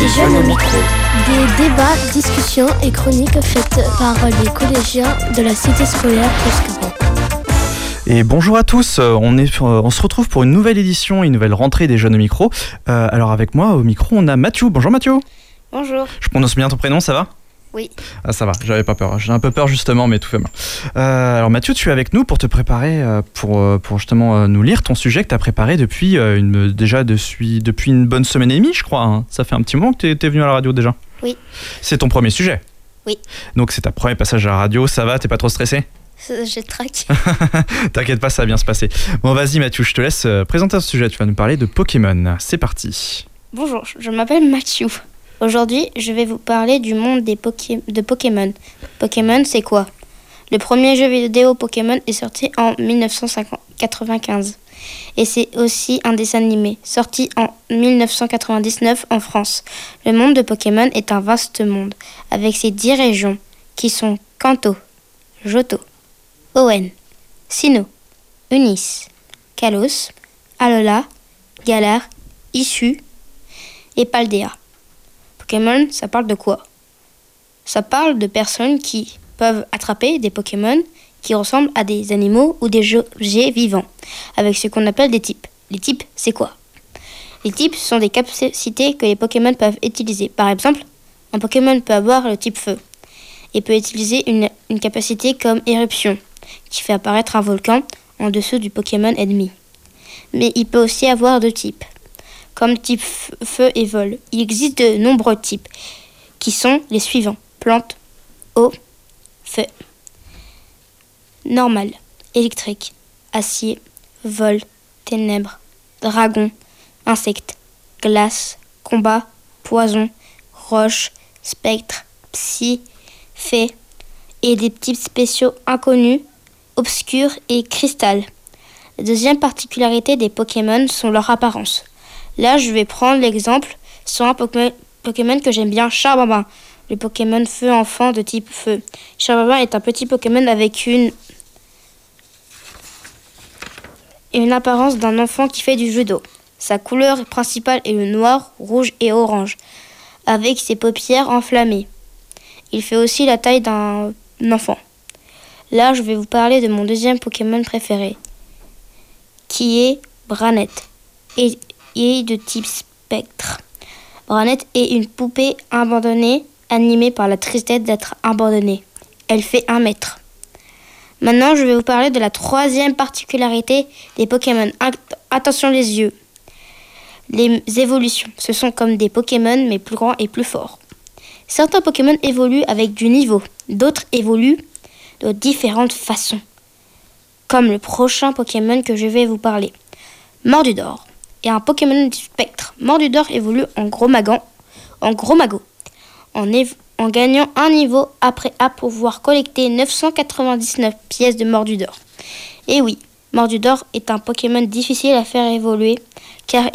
des jeunes au micro. Des débats, discussions et chroniques faites par les collégiens de la cité scolaire Prescaron. Et bonjour à tous, on se retrouve pour une nouvelle édition, une nouvelle rentrée des jeunes au micro. Alors avec moi au micro on a Mathieu. Bonjour Mathieu. Bonjour. Je prononce bien ton prénom, ça va ? Oui. Ah ça va, j'avais pas peur. J'ai un peu peur justement, mais tout fait bien. Alors Mathieu, tu es avec nous pour te préparer, pour justement nous lire ton sujet que tu as préparé depuis depuis une bonne semaine et demie, je crois. Hein. Ça fait un petit moment que tu es venu à la radio déjà. Oui. C'est ton premier sujet. Oui. Donc c'est ta premier passage à la radio, ça va, t'es pas trop stressé ? Je traque. T'inquiète pas, ça va bien se passer. Bon vas-y Mathieu, je te laisse présenter ce sujet, tu vas nous parler de Pokémon. C'est parti. Bonjour, je m'appelle Mathieu. Aujourd'hui, je vais vous parler du monde de Pokémon. Pokémon, c'est quoi ? Le premier jeu vidéo Pokémon est sorti en 1995. Et c'est aussi un dessin animé, sorti en 1999 en France. Le monde de Pokémon est un vaste monde, avec ses 10 régions, qui sont Kanto, Johto, Hoenn, Sinnoh, Unis, Kalos, Alola, Galar, Issu et Paldea. Pokémon, ça parle de quoi ? Ça parle de personnes qui peuvent attraper des Pokémon qui ressemblent à des animaux ou des objets vivants, avec ce qu'on appelle des types. Les types, c'est quoi ? Les types sont des capacités que les Pokémon peuvent utiliser. Par exemple, un Pokémon peut avoir le type feu et peut utiliser une capacité comme éruption, qui fait apparaître un volcan en dessous du Pokémon ennemi. Mais il peut aussi avoir deux types, comme type feu et vol. Il existe de nombreux types, qui sont les suivants. Plante, eau, feu. Normal, électrique, acier, vol, ténèbres, dragon, insecte, glace, combat, poison, roche, spectre, psy, fée, et des types spéciaux inconnus, obscurs et cristal. La deuxième particularité des Pokémon sont leur apparence. Là, je vais prendre l'exemple sur un Pokémon que j'aime bien, Charbabin, le Pokémon feu enfant de type feu. Charbabin est un petit Pokémon avec une apparence d'un enfant qui fait du judo. Sa couleur principale est le noir, rouge et orange, avec ses paupières enflammées. Il fait aussi la taille d'un enfant. Là, je vais vous parler de mon deuxième Pokémon préféré, qui est Branette, et de type spectre. Branette est une poupée abandonnée, animée par la tristesse d'être abandonnée. Elle fait 1 mètre. Maintenant, je vais vous parler de la troisième particularité des Pokémon. Attention les yeux. Les évolutions, ce sont comme des Pokémon, mais plus grands et plus forts. Certains Pokémon évoluent avec du niveau, d'autres évoluent de différentes façons. Comme le prochain Pokémon que je vais vous parler. Mordudor est un Pokémon du spectre. Mordudor évolue en gros mago, en gagnant un niveau après pouvoir collecter 999 pièces de Mordudor. Et oui, Mordudor est un Pokémon difficile à faire évoluer car